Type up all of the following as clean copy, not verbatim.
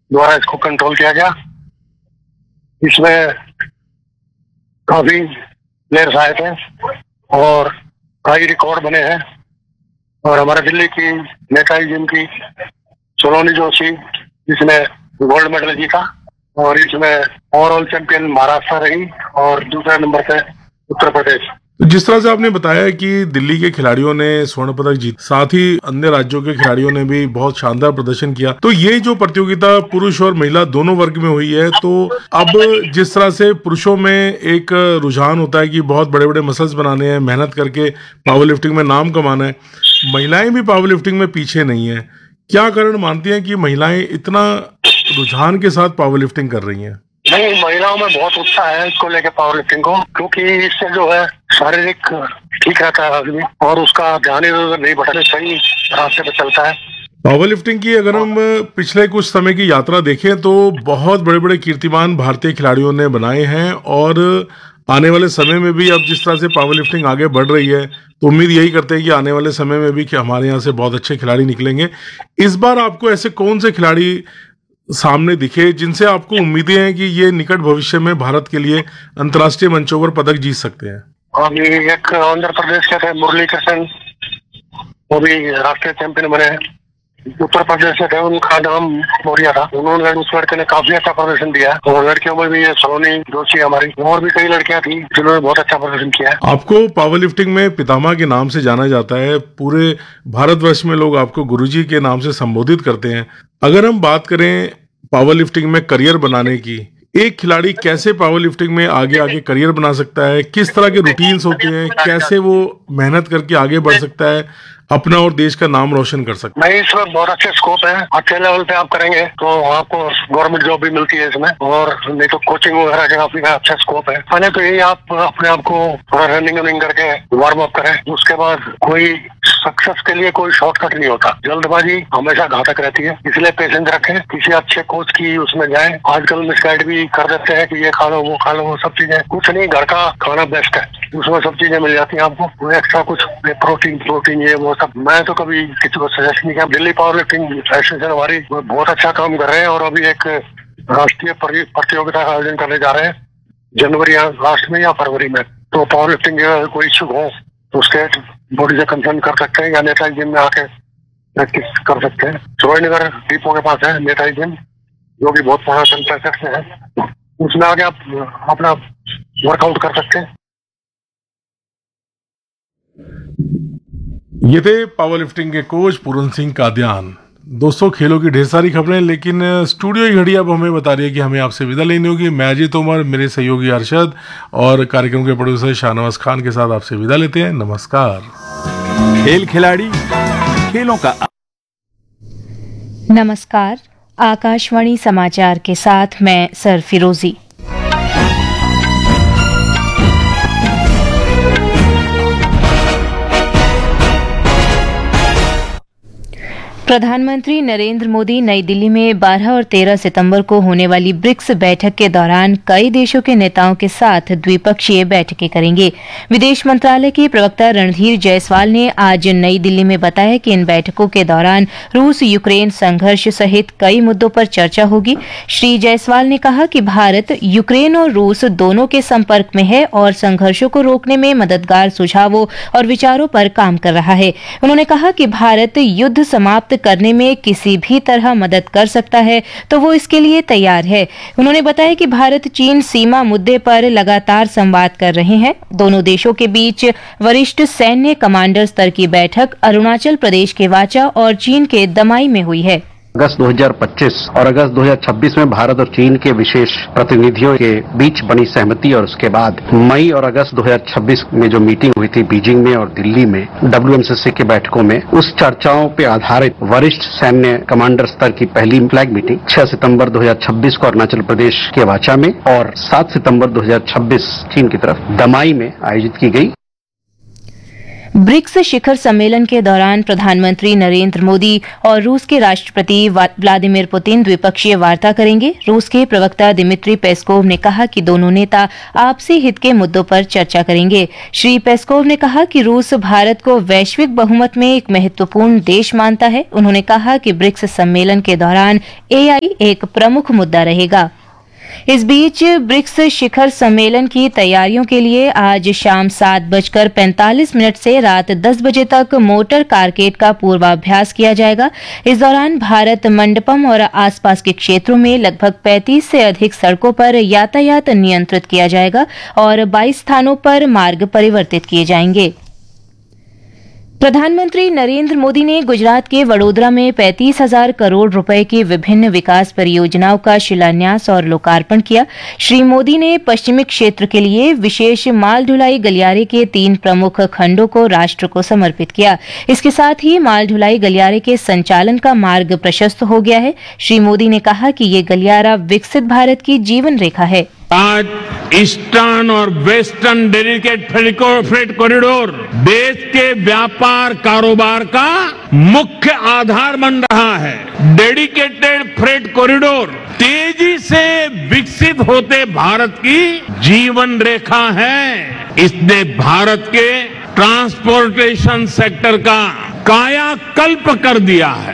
द्वारा इसको कंट्रोल किया गया। इसमें काफी प्लेयर्स आए थे और कई रिकॉर्ड बने हैं। और हमारे दिल्ली की नेताजी जिम की सोलोनी जोशी जिसने गोल्ड मेडल जीता, और इसमें ओवरऑल चैंपियन महाराष्ट्र रही और दूसरे नंबर पे उत्तर प्रदेश। तो जिस तरह से आपने बताया कि दिल्ली के खिलाड़ियों ने स्वर्ण पदक जीता, साथ ही अन्य राज्यों के खिलाड़ियों ने भी बहुत शानदार प्रदर्शन किया, तो ये जो प्रतियोगिता पुरुष और महिला दोनों वर्ग में हुई है, तो अब जिस तरह से पुरुषों में एक रुझान होता है कि बहुत बड़े बड़े मसल्स बनाने हैं, मेहनत करके पावर लिफ्टिंग में नाम कमाना है, महिलाएं भी पावर लिफ्टिंग में पीछे नहीं है। क्या कारण मानती हैं कि महिलाएं इतना रुझान के साथ पावर लिफ्टिंग कर रही हैं? नहीं, महिलाओं में बहुत उत्साह है इसको लेके पावर लिफ्टिंग को, क्योंकि इससे जो है शारीरिक ठीक रहता है आदमी और उसका ध्यान इधर उधर नहीं भटकता, सही रास्ते पे चलता है। पावर लिफ्टिंग की अगर हम पिछले कुछ समय की यात्रा देखें तो बहुत बड़े बड़े कीर्तिमान भारतीय खिलाड़ियों ने बनाए हैं, और आने वाले समय में भी अब जिस तरह से पावर लिफ्टिंग आगे बढ़ रही है तो उम्मीद यही करते हैं कि आने वाले समय में भी कि हमारे यहाँ से बहुत अच्छे खिलाड़ी निकलेंगे। इस बार आपको ऐसे कौन से खिलाड़ी सामने दिखे जिनसे आपको उम्मीदें हैं कि ये निकट भविष्य में भारत के लिए अंतर्राष्ट्रीय मंचों पर पदक जीत सकते हैं? अभी एक आंध्र प्रदेश के थे मुरली कृष्ण, वो भी राष्ट्रीय चैंपियन बने हैं। उत्तर प्रदेश से थे, उनका नाम मौर्या था, उन्होंने उस लड़के ने काफी अच्छा प्रदर्शन दिया। और लड़कियों में भी ये सोलोनी जोशी हमारी, और भी कई लड़कियां थी जिन्होंने बहुत अच्छा प्रदर्शन किया है। आपको पावर लिफ्टिंग में पितामह के नाम से जाना जाता है, पूरे भारतवर्ष में लोग आपको गुरुजी के नाम से संबोधित करते हैं। अगर हम बात करें पावर लिफ्टिंग में करियर बनाने की, एक खिलाड़ी कैसे पावर लिफ्टिंग में आगे आगे करियर बना सकता है, किस तरह के रूटीन्स होते हैं, कैसे वो मेहनत करके आगे बढ़ सकता है, अपना और देश का नाम रोशन कर सकता है? नहीं, इसमें बहुत अच्छे स्कोप है। अच्छे लेवल पे आप करेंगे तो आपको गवर्नमेंट जॉब भी मिलती है इसमें, और नहीं तो कोचिंग वगैरह का काफी अच्छा स्कोप है। पहले तो यही आप अपने आप को थोड़ा रनिंग वनिंग करके वार्म अप करें। उसके बाद कोई सक्सेस के लिए कोई शॉर्टकट नहीं होता, जल्दबाजी हमेशा घातक रहती है, इसलिए पेशेंस रखें, किसी अच्छे कोच की उसमें जाएं। आजकल मिसगाइड भी कर देते हैं कि ये खा लो वो खा लो, वो सब चीजें कुछ नहीं, घर का खाना बेस्ट है, उसमें सब चीजें मिल जाती हैं आपको। एक्स्ट्रा कुछ प्रोटीन ये वो सब मैं तो कभी किसी को सजेस्ट नहीं किया। दिल्ली पावर लिफ्टिंग एसोसिएशन हमारी बहुत अच्छा काम कर रहे हैं, और अभी एक राष्ट्रीय प्रतियोगिता का आयोजन करने जा रहे हैं जनवरी लास्ट में या फरवरी में। तो पावर लिफ्टिंग के कोई इच्छुक हो तो स्टेट बॉडी से कंसर्न कर सकते हैं, या नेताजी जिम में आके प्रैक्टिस कर सकते हैं। शिवाजीनगर डिपो के पास है नेताजी जिम, जो कि बहुत पुराना सन से है, उसमें आके आप अपना वर्कआउट कर सकते हैं। ये थे पावर लिफ्टिंग के कोच पूरन सिंह कादियान। दोस्तों, खेलों की ढेर सारी खबरें, लेकिन स्टूडियो की घड़ी अब हमें बता रही है कि हमें आपसे विदा लेनी होगी। मैं अजीत तोमर, मेरे सहयोगी अरशद और कार्यक्रम के प्रोड्यूसर शाहनवाज खान के साथ आपसे विदा लेते हैं। नमस्कार। खेल खिलाड़ी, खेलों का नमस्कार। आकाशवाणी समाचार के साथ मैं सरफिरोजी। प्रधानमंत्री नरेंद्र मोदी नई दिल्ली में 12 और 13 सितंबर को होने वाली ब्रिक्स बैठक के दौरान कई देशों के नेताओं के साथ द्विपक्षीय बैठकें करेंगे। विदेश मंत्रालय के प्रवक्ता रणधीर जायसवाल ने आज नई दिल्ली में बताया कि इन बैठकों के दौरान रूस यूक्रेन संघर्ष सहित कई मुद्दों पर चर्चा होगी। श्री जायसवाल ने कहा कि भारत यूक्रेन और रूस दोनों के संपर्क में है और संघर्षों को रोकने में मददगार सुझावों और विचारों पर काम कर रहा है। उन्होंने कहा कि भारत युद्ध समाप्त करने में किसी भी तरह मदद कर सकता है तो वो इसके लिए तैयार है। उन्होंने बताया कि भारत चीन सीमा मुद्दे पर लगातार संवाद कर रहे हैं। दोनों देशों के बीच वरिष्ठ सैन्य कमांडर स्तर की बैठक अरुणाचल प्रदेश के वाचा और चीन के दमाई में हुई है। अगस्त 2025 और अगस्त 2026 में भारत और चीन के विशेष प्रतिनिधियों के बीच बनी सहमति, और उसके बाद मई और अगस्त 2026 में जो मीटिंग हुई थी बीजिंग में और दिल्ली में WMCC के बैठकों में, उस चर्चाओं पे आधारित वरिष्ठ सैन्य कमांडर स्तर की पहली फ्लैग मीटिंग 6 सितंबर 2026 को अरुणाचल प्रदेश के वाचा में और 7 सितंबर 2026 चीन की तरफ दमाई में आयोजित की गई। ब्रिक्स शिखर सम्मेलन के दौरान प्रधानमंत्री नरेंद्र मोदी और रूस के राष्ट्रपति व्लादिमीर पुतिन द्विपक्षीय वार्ता करेंगे। रूस के प्रवक्ता दिमित्री पेस्कोव ने कहा कि दोनों नेता आपसी हित के मुद्दों पर चर्चा करेंगे। श्री पेस्कोव ने कहा कि रूस भारत को वैश्विक बहुमत में एक महत्वपूर्ण देश मानता है। उन्होंने कहा कि ब्रिक्स सम्मेलन के दौरान एआई एक प्रमुख मुद्दा रहेगा। इस बीच ब्रिक्स शिखर सम्मेलन की तैयारियों के लिए आज शाम 7:45 से रात 10 बजे तक मोटर कारकेड का पूर्वाभ्यास किया जाएगा। इस दौरान भारत मंडपम और आसपास के क्षेत्रों में लगभग 35 से अधिक सड़कों पर यातायात नियंत्रित किया जाएगा और 22 स्थानों पर मार्ग परिवर्तित किए जाएंगे। प्रधानमंत्री नरेंद्र मोदी ने गुजरात के वडोदरा में 35,000 करोड़ रुपए की विभिन्न विकास परियोजनाओं का शिलान्यास और लोकार्पण किया। श्री मोदी ने पश्चिमी क्षेत्र के लिए विशेष माल ढुलाई गलियारे के 3 प्रमुख खंडों को राष्ट्र को समर्पित किया। इसके साथ ही माल ढुलाई गलियारे के संचालन का मार्ग प्रशस्त हो गया है। श्री मोदी ने कहा कि ये गलियारा विकसित भारत की जीवन रेखा है। आज ईस्टर्न और वेस्टर्न डेडिकेटेड फ्रेट कॉरिडोर देश के व्यापार कारोबार का मुख्य आधार बन रहा है। डेडिकेटेड फ्रेट कॉरिडोर तेजी से विकसित होते भारत की जीवन रेखा है। इसने भारत के ट्रांसपोर्टेशन सेक्टर का कायाकल्प कर दिया है।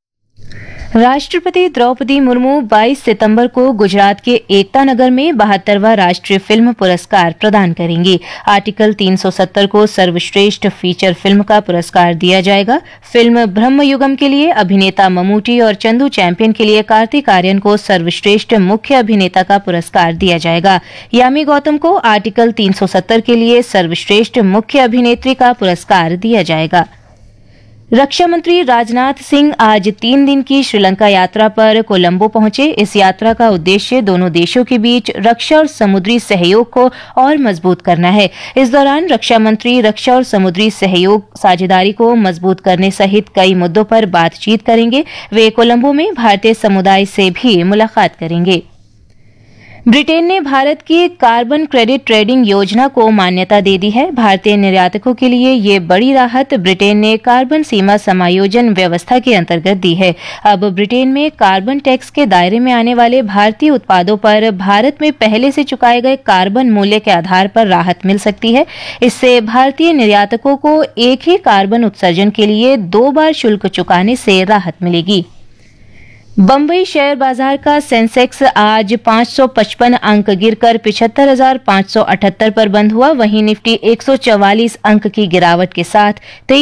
राष्ट्रपति द्रौपदी मुर्मू 22 सितंबर को गुजरात के एकता नगर में 72वां राष्ट्रीय फिल्म पुरस्कार प्रदान करेंगी। आर्टिकल 370 को सर्वश्रेष्ठ फीचर फिल्म का पुरस्कार दिया जाएगा। फिल्म ब्रह्मयुगम के लिए अभिनेता ममूटी और चंदू चैंपियन के लिए कार्तिक आर्यन को सर्वश्रेष्ठ मुख्य अभिनेता का पुरस्कार दिया जाएगा। यामी गौतम को आर्टिकल 370 के लिए सर्वश्रेष्ठ मुख्य अभिनेत्री का पुरस्कार दिया जाएगा। रक्षा मंत्री राजनाथ सिंह आज 3 दिन की श्रीलंका यात्रा पर कोलंबो पहुंचे। इस यात्रा का उद्देश्य दोनों देशों के बीच रक्षा और समुद्री सहयोग को और मजबूत करना है। इस दौरान रक्षा मंत्री रक्षा और समुद्री सहयोग साझेदारी को मजबूत करने सहित कई मुद्दों पर बातचीत करेंगे। वे कोलंबो में भारतीय समुदाय से भी मुलाकात करेंगे। ब्रिटेन ने भारत की कार्बन क्रेडिट ट्रेडिंग योजना को मान्यता दे दी है। भारतीय निर्यातकों के लिए ये बड़ी राहत ब्रिटेन ने कार्बन सीमा समायोजन व्यवस्था के अंतर्गत दी है। अब ब्रिटेन में कार्बन टैक्स के दायरे में आने वाले भारतीय उत्पादों पर भारत में पहले से चुकाए गए कार्बन मूल्य के आधार पर राहत मिल सकती है। इससे भारतीय निर्यातकों को एक ही कार्बन उत्सर्जन के लिए 2 बार शुल्क चुकाने से राहत मिलेगी। बंबई शेयर बाजार का सेंसेक्स आज 555 अंक गिरकर 75,578 पर बंद हुआ। वहीं निफ्टी 144 अंक की गिरावट के साथ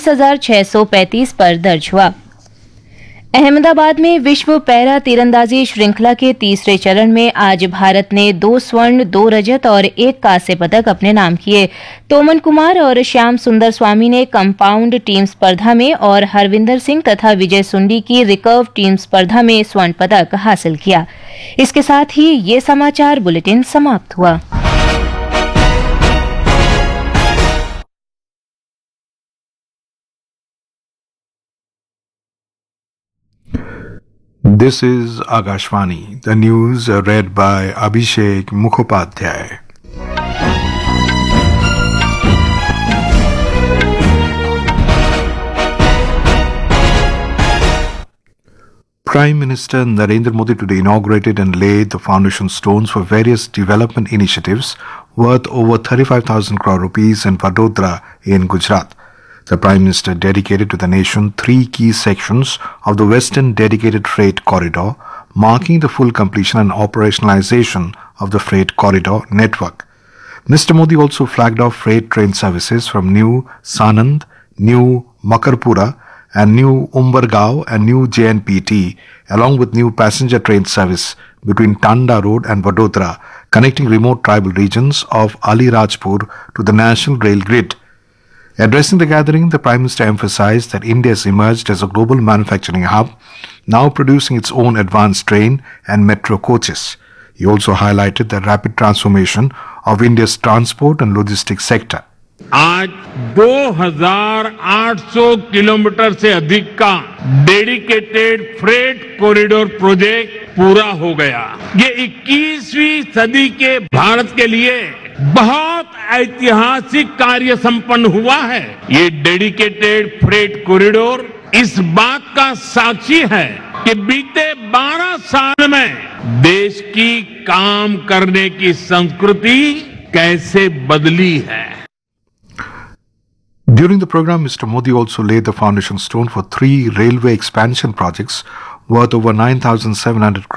23,635 पर दर्ज हुआ। अहमदाबाद में विश्व पैरा तीरंदाजी श्रृंखला के तीसरे चरण में आज भारत ने 2 स्वर्ण, 2 रजत और 1 कांस्य पदक अपने नाम किए। तोमन कुमार और श्याम सुंदर स्वामी ने कंपाउंड टीम स्पर्धा में और हरविंदर सिंह तथा विजय सुंडी की रिकर्व टीम स्पर्धा में स्वर्ण पदक हासिल किया। इसके साथ ही ये समाचार बुलेटिन समाप्त हुआ। This is Agashvani. The news read by Abhishek Mukhopadhyay. Prime Minister Narendra Modi today inaugurated and laid the foundation stones for various development initiatives worth over 35,000 crore rupees in Vadodara in Gujarat. The Prime Minister dedicated to the nation 3 key sections of the Western Dedicated Freight Corridor, marking the full completion and operationalization of the freight corridor network. Mr. Modi also flagged off freight train services from New Sanand, New Makarpura and New Umbergaon and New JNPT, along with new passenger train service between Tanda Road and Vadodara, connecting remote tribal regions of Alirajpur to the national rail grid. Addressing the gathering, the Prime Minister emphasized that India has emerged as a global manufacturing hub, now producing its own advanced train and metro coaches. He also highlighted the rapid transformation of India's transport and logistics sector. आज 2,800 kilometre से अधिक का dedicated freight corridor project पूरा हो गया। ये 21वीं सदी के भारत के लिए बहुत ऐतिहासिक कार्य संपन्न हुआ है। ये डेडिकेटेड फ्रेट कॉरिडोर इस बात का साक्षी है कि बीते 12 साल में देश की काम करने की संस्कृति कैसे बदली है। During the program, Mr. Modi also laid the foundation stone for 3 railway expansion projects worth over 9,700